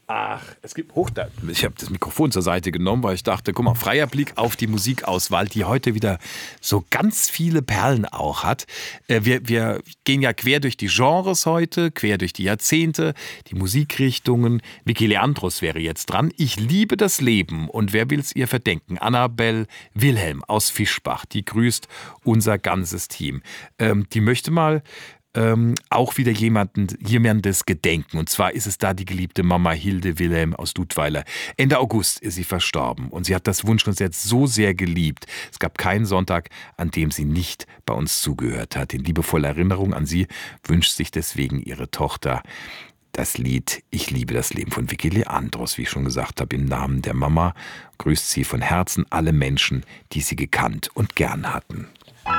Ach, es gibt ich habe das Mikrofon zur Seite genommen, weil ich dachte, guck mal, freier Blick auf die Musikauswahl, die heute wieder so ganz viele Perlen auch hat. Wir gehen ja quer durch die Genres heute, quer durch die Jahrzehnte, die Musikrichtungen. Vicky Leandros wäre jetzt dran. Ich liebe das Leben und wer will's ihr verdenken? Annabel Wilhelm aus Fischbach, die grüßt unser ganzes Team. Die möchte mal auch wieder jemandes gedenken. Und zwar ist es da die geliebte Mama Hilde Wilhelm aus Dudweiler. Ende August ist sie verstorben und sie hat das Wunschkonzert so sehr geliebt. Es gab keinen Sonntag, an dem sie nicht bei uns zugehört hat. In liebevoller Erinnerung an sie wünscht sich deswegen ihre Tochter das Lied Ich liebe das Leben von Vicky Leandros, wie ich schon gesagt habe. Im Namen der Mama grüßt sie von Herzen alle Menschen, die sie gekannt und gern hatten.